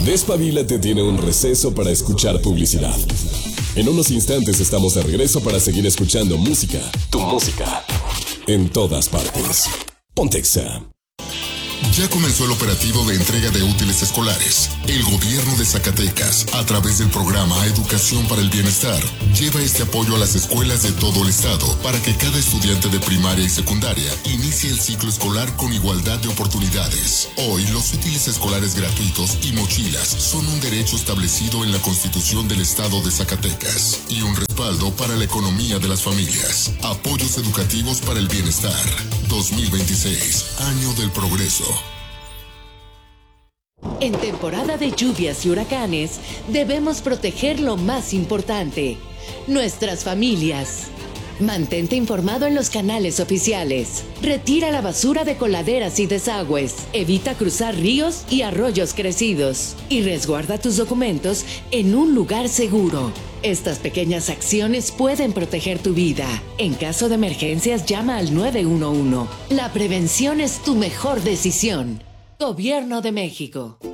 Despabilate tiene un receso para escuchar publicidad. En unos instantes estamos de regreso para seguir escuchando música, tu música, en todas partes. Pontexa. Ya comenzó el operativo de entrega de útiles escolares. El gobierno de Zacatecas, a través del programa Educación para el Bienestar, lleva este apoyo a las escuelas de todo el estado para que cada estudiante de primaria y secundaria inicie el ciclo escolar con igualdad de oportunidades. Hoy, los útiles escolares gratuitos y mochilas son un derecho establecido en la Constitución del Estado de Zacatecas y un respaldo para la economía de las familias. Apoyos educativos para el bienestar. 2026, año del progreso. En temporada de lluvias y huracanes, debemos proteger lo más importante, nuestras familias. Mantente informado en los canales oficiales. Retira la basura de coladeras y desagües. Evita cruzar ríos y arroyos crecidos. Y resguarda tus documentos en un lugar seguro. Estas pequeñas acciones pueden proteger tu vida. En caso de emergencias, llama al 911. La prevención es tu mejor decisión. Gobierno de México.